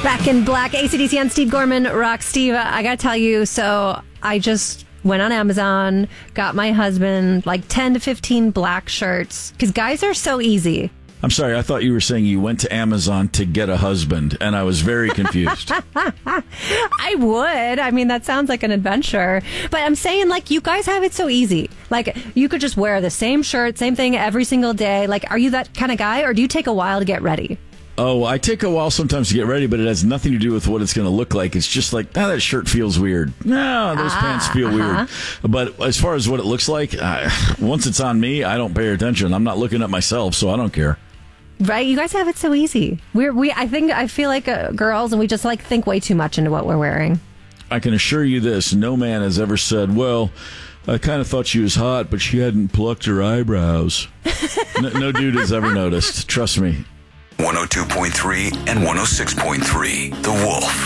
Back in Black, AC/DC and Steve Gorman, Rock Steve. I gotta tell you, so I just went on Amazon, got my husband like 10 to 15 black shirts, because guys are so easy. I'm sorry, I thought you were saying you went to Amazon to get a husband, and I was very confused. I would. I mean, that sounds like an adventure. But I'm saying, like, you guys have it so easy. Like, you could just wear the same shirt, same thing every single day. Like, are you that kind of guy, or do you take a while to get ready? Oh, I take a while sometimes to get ready, but it has nothing to do with what it's going to look like. It's just like, that shirt feels weird. No, those pants feel weird. But as far as what it looks like, once it's on me, I don't pay attention. I'm not looking at myself, so I don't care. Right? You guys have it so easy. I feel like girls, and we just like think way too much into what we're wearing. I can assure you this, no man has ever said, well, I kind of thought she was hot, but she hadn't plucked her eyebrows. No dude has ever noticed. Trust me. 102.3 and 106.3, The Wolf.